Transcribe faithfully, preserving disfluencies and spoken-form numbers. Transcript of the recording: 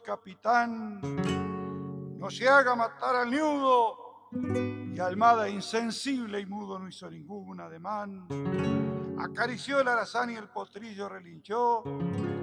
capitán, no se haga matar al ñudo. Y Almada, insensible y mudo, no hizo ningún ademán. Acarició el alazán y el potrillo relinchó.